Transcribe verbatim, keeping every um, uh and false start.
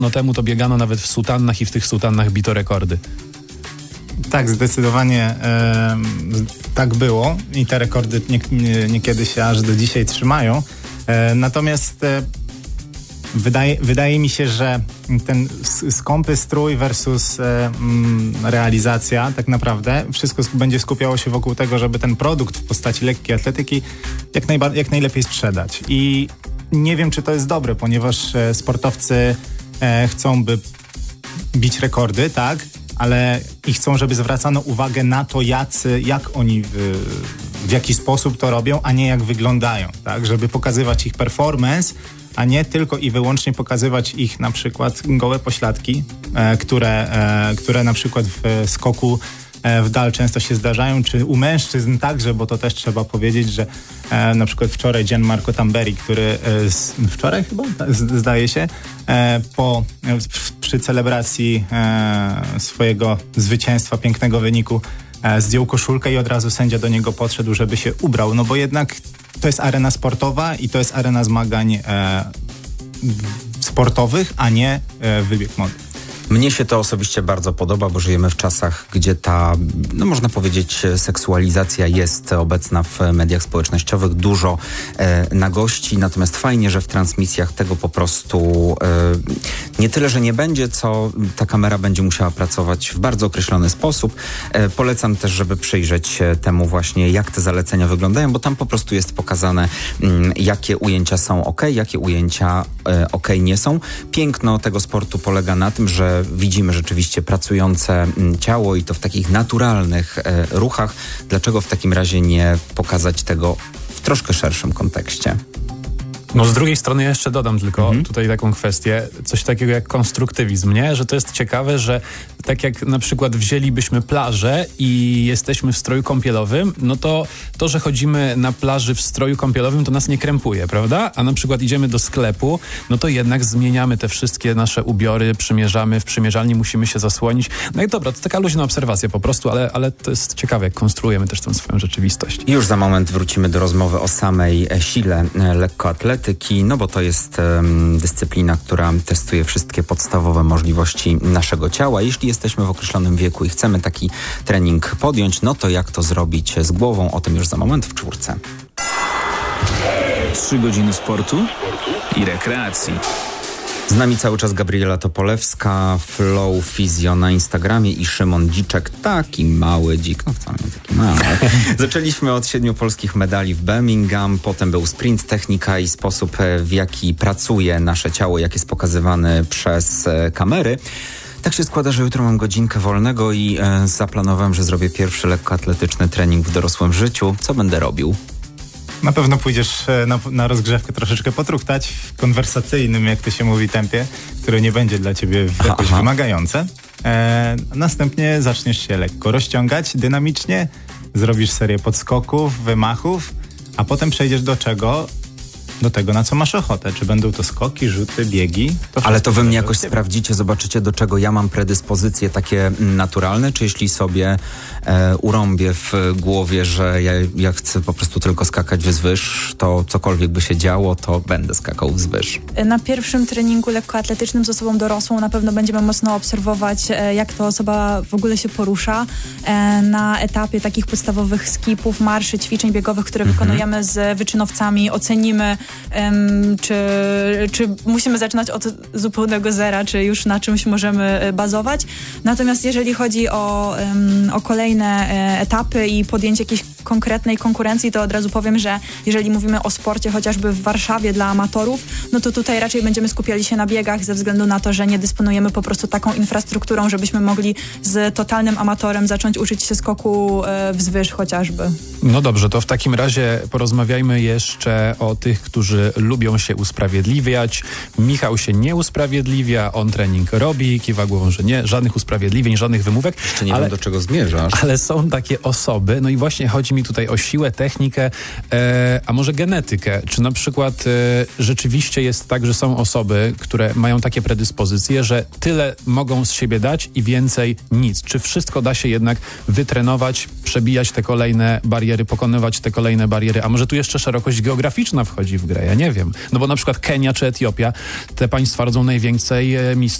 No temu to biegano nawet w sutannach i w tych sutannach bito rekordy. Tak, zdecydowanie e, tak było i te rekordy nie, nie, niekiedy się aż do dzisiaj trzymają. E, natomiast e, wydaje, wydaje mi się, że ten skąpy strój versus e, m, realizacja tak naprawdę wszystko będzie skupiało się wokół tego, żeby ten produkt w postaci lekkiej atletyki jak, najba- jak najlepiej sprzedać. I nie wiem, czy to jest dobre, ponieważ e, sportowcy e, chcą, by bić rekordy, tak? Ale i chcą, żeby zwracano uwagę na to, jacy, jak oni w, w jaki sposób to robią, a nie jak wyglądają, tak? Żeby pokazywać ich performance, a nie tylko i wyłącznie pokazywać ich na przykład gołe pośladki, e, które, e, które na przykład w skoku e, w dal często się zdarzają, czy u mężczyzn także, bo to też trzeba powiedzieć, że e, na przykład wczoraj Gianmarco Tamberi, który e, z, wczoraj chyba z, zdaje się, e, po, e, przy celebracji e, swojego zwycięstwa, pięknego wyniku e, zdjął koszulkę i od razu sędzia do niego podszedł, żeby się ubrał, no bo jednak to jest arena sportowa i to jest arena zmagań e, sportowych, a nie e, wybieg mody. Mnie się to osobiście bardzo podoba, bo żyjemy w czasach, gdzie ta, no można powiedzieć, seksualizacja jest obecna w mediach społecznościowych, dużo e, nagości, natomiast fajnie, że w transmisjach tego po prostu e, nie tyle, że nie będzie, co ta kamera będzie musiała pracować w bardzo określony sposób. E, polecam też, żeby przyjrzeć się temu właśnie, jak te zalecenia wyglądają, bo tam po prostu jest pokazane, m, jakie ujęcia są ok, jakie ujęcia e, ok nie są. Piękno tego sportu polega na tym, że widzimy rzeczywiście pracujące ciało i to w takich naturalnych e, ruchach. Dlaczego w takim razie nie pokazać tego w troszkę szerszym kontekście? No z drugiej strony ja jeszcze dodam tylko mhm. tutaj taką kwestię, coś takiego jak konstruktywizm, nie? Że to jest ciekawe, że tak jak na przykład wzięlibyśmy plażę i jesteśmy w stroju kąpielowym, no to to, że chodzimy na plaży w stroju kąpielowym, to nas nie krępuje, prawda? A na przykład idziemy do sklepu, no to jednak zmieniamy te wszystkie nasze ubiory, przymierzamy, w przymierzalni musimy się zasłonić. No i dobra, to taka luźna obserwacja po prostu, ale, ale to jest ciekawe, jak konstruujemy też tę swoją rzeczywistość. I już za moment wrócimy do rozmowy o samej sile lekkoatletyki. No bo to jest um, dyscyplina, która testuje wszystkie podstawowe możliwości naszego ciała. Jeśli jesteśmy w określonym wieku i chcemy taki trening podjąć, no to jak to zrobić z głową? O tym już za moment w czwórce. Trzy godziny sportu i rekreacji. Z nami cały czas Gabriela Topolewska, Flow Physio na Instagramie i Szymon Dziczek, taki mały dzik, no wcale nie taki mały. Zaczęliśmy od siedmiu polskich medali w Birmingham, potem był sprint, technika i sposób, w jaki pracuje nasze ciało, jak jest pokazywany przez kamery. Tak się składa, że jutro mam godzinkę wolnego i e, zaplanowałem, że zrobię pierwszy lekkoatletyczny trening w dorosłym życiu. Co będę robił? Na pewno pójdziesz na, na rozgrzewkę troszeczkę potruchtać w konwersacyjnym, jak to się mówi, tempie, które nie będzie dla ciebie jakoś aha. wymagające. E, następnie zaczniesz się lekko rozciągać dynamicznie, zrobisz serię podskoków, wymachów, a potem przejdziesz do czego? Do tego, na co masz ochotę. Czy będą to skoki, rzuty, biegi? To ale to wy mnie jakoś sprawdzicie, zobaczycie, do czego ja mam predyspozycje takie naturalne, czy jeśli sobie e, urąbię w głowie, że ja, ja chcę po prostu tylko skakać wzwyż, to cokolwiek by się działo, to będę skakał wzwyż. Na pierwszym treningu lekkoatletycznym z osobą dorosłą na pewno będziemy mocno obserwować, jak ta osoba w ogóle się porusza. E, na etapie takich podstawowych skipów, marszy, ćwiczeń biegowych, które mhm. wykonujemy z wyczynowcami, ocenimy Um, czy, czy musimy zaczynać od zupełnego zera, czy już na czymś możemy bazować. Natomiast jeżeli chodzi o, um, o kolejne e, etapy i podjęcie jakiejś konkretnej konkurencji, to od razu powiem, że jeżeli mówimy o sporcie chociażby w Warszawie dla amatorów, no to tutaj raczej będziemy skupiali się na biegach ze względu na to, że nie dysponujemy po prostu taką infrastrukturą, żebyśmy mogli z totalnym amatorem zacząć uczyć się skoku e, wzwyż chociażby. No dobrze, to w takim razie porozmawiajmy jeszcze o tych, którzy lubią się usprawiedliwiać. Michał się nie usprawiedliwia, on trening robi, kiwa głową, że nie, żadnych usprawiedliwień, żadnych wymówek. Jeszcze nie ale, wiem, do czego zmierzasz. Ale są takie osoby, no i właśnie chodzi chodzi mi tutaj o siłę, technikę, e, a może genetykę. Czy na przykład e, rzeczywiście jest tak, że są osoby, które mają takie predyspozycje, że tyle mogą z siebie dać i więcej nic. Czy wszystko da się jednak wytrenować, przebijać te kolejne bariery, pokonywać te kolejne bariery, a może tu jeszcze szerokość geograficzna wchodzi w grę, ja nie wiem. No bo na przykład Kenia czy Etiopia, te państwa rodzą najwięcej mistrzów